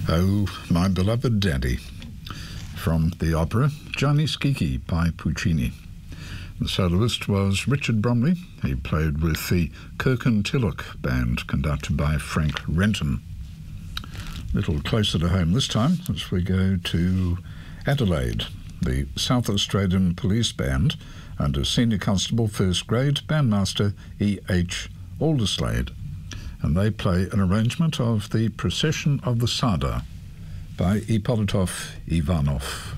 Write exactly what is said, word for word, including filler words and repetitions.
Oh, My Beloved Daddy, from the opera Gianni Schicchi by Puccini. The soloist was Richard Bromley. He played with the Kirkintilloch Band, conducted by Frank Renton. A little closer to home this time as we go to Adelaide. The South Australian Police Band, under Senior Constable First Grade Bandmaster E H Alderslade, and they play an arrangement of the Procession of the Sada by Ippolitov Ivanov.